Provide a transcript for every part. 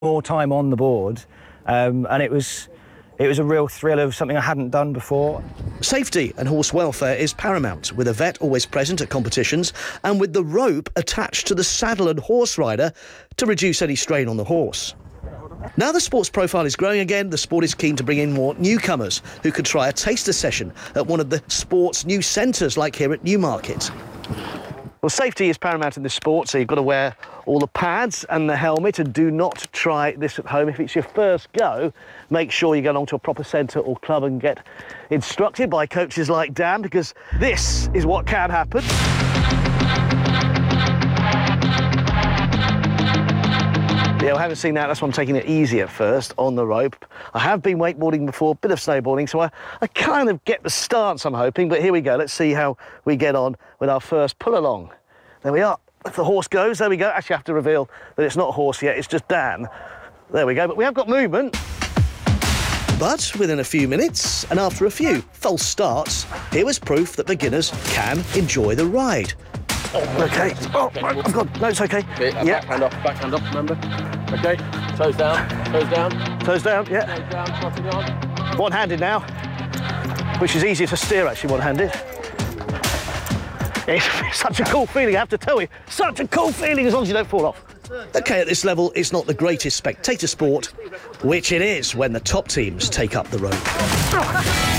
more time on the board, and it was a real thrill of something I hadn't done before. Safety and horse welfare is paramount, with a vet always present at competitions and with the rope attached to the saddle and horse rider to reduce any strain on the horse. Now the sports profile is growing again, the sport is keen to bring in more newcomers who could try a taster session at one of the sports new centres like here at Newmarket. Well, safety is paramount in this sport, so you've got to wear all the pads and the helmet, and do not try this at home. If it's your first go, make sure you go along to a proper centre or club and get instructed by coaches like Dan, because this is what can happen. Yeah, I haven't seen that. That's why I'm taking it easy at first on the rope. I have been wakeboarding before, a bit of snowboarding, so I kind of get the stance, I'm hoping. But here we go. Let's see how we get on with our first pull along. There we are. If the horse goes, there we go. Actually, I have to reveal that it's not a horse yet. It's just Dan. There we go. But we have got movement. But within a few minutes, and after a few false starts, here was proof that beginners can enjoy the ride. Oh, OK. Oh, I've got... No, it's OK. Yeah. Backhand off, remember? OK. Toes down, toes down. Toes down, yeah. Toes down, trotting on. One-handed now, which is easier to steer, actually, one-handed. It's such a cool feeling, I have to tell you. Such a cool feeling, as long as you don't fall off. OK, at this level, it's not the greatest spectator sport, which it is when the top teams take up the rope.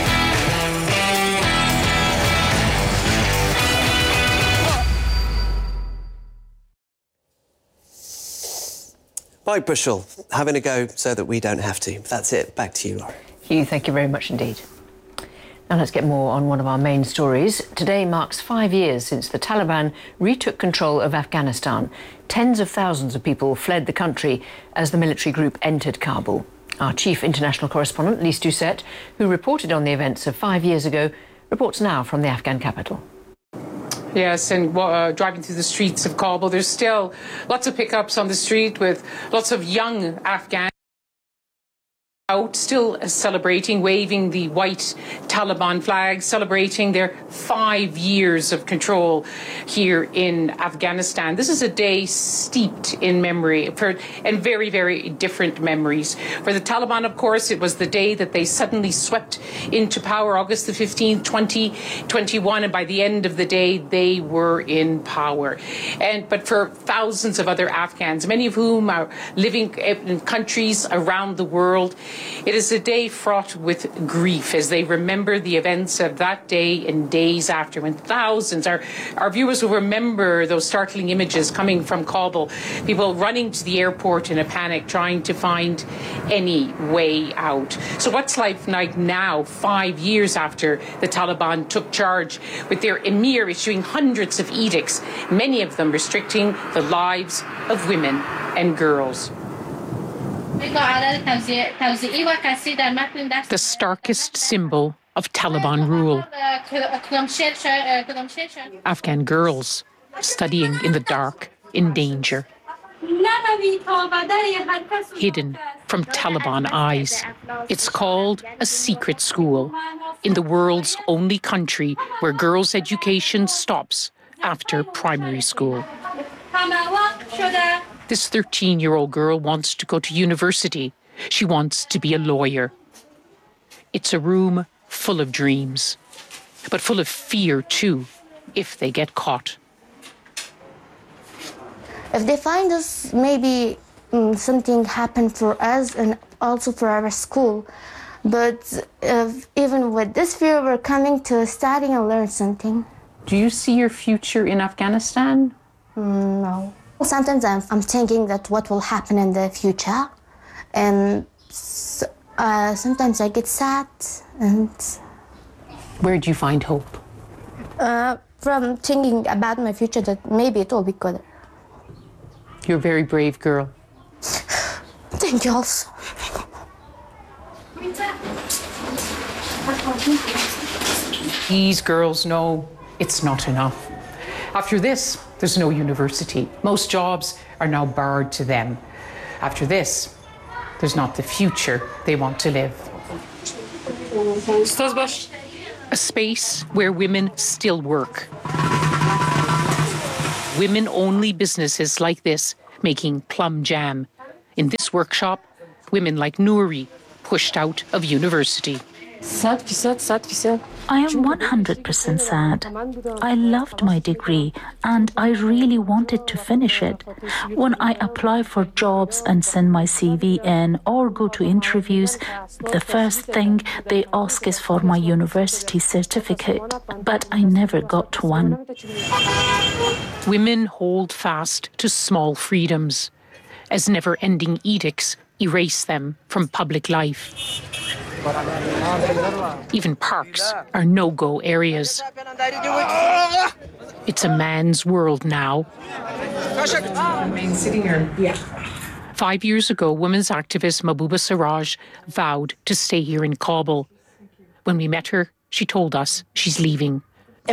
Mike Bushell, having a go so that we don't have to. That's it. Back to you, Lauren. Hugh, thank you very much indeed. Now let's get more on one of our main stories. Today marks 5 years since the Taliban retook control of Afghanistan. Tens of thousands of people fled the country as the military group entered Kabul. Our chief international correspondent, Lise Doucette, who reported on the events of 5 years ago, reports now from the Afghan capital. Yes, and driving through the streets of Kabul, there's still lots of pickups on the street with lots of young Afghans out, still celebrating, waving the white Taliban flag, celebrating their 5 years of control here in Afghanistan. This is a day steeped in memory and very, very different memories. For the Taliban, of course, it was the day that they suddenly swept into power, August the 15th, 2021, and by the end of the day, they were in power. But for thousands of other Afghans, many of whom are living in countries around the world, it is a day fraught with grief as they remember the events of that day and days after, when thousands, our viewers will remember those startling images coming from Kabul, people running to the airport in a panic, trying to find any way out. So what's life like now, 5 years after the Taliban took charge, with their emir issuing hundreds of edicts, many of them restricting the lives of women and girls? The starkest symbol of Taliban rule. Afghan girls studying in the dark, in danger. Hidden from Taliban eyes. It's called a secret school, in the world's only country where girls' education stops after primary school. This 13-year-old girl wants to go to university. She wants to be a lawyer. It's a room full of dreams, but full of fear too, if they get caught. If they find us, maybe something happened for us and also for our school. But even with this fear, we're coming to study and learn something. Do you see your future in Afghanistan? No. Sometimes I'm thinking that what will happen in the future, and sometimes I get sad. And where do you find hope? From thinking about my future, that maybe it will be good. You're a very brave girl. Thank you also. These girls know it's not enough. After this, there's no university. Most jobs are now barred to them. After this, there's not the future they want to live. A space where women still work. Women-only businesses like this, making plum jam. In this workshop, women like Nouri pushed out of university. I am 100% sad. I loved my degree and I really wanted to finish it. When I apply for jobs and send my CV in or go to interviews, the first thing they ask is for my university certificate, but I never got one. Women hold fast to small freedoms, as never-ending edicts erase them from public life. Even parks are no-go areas. It's a man's world now. 5 years ago, women's activist Mahbouba Siraj vowed to stay here in Kabul. When we met her, she told us she's leaving.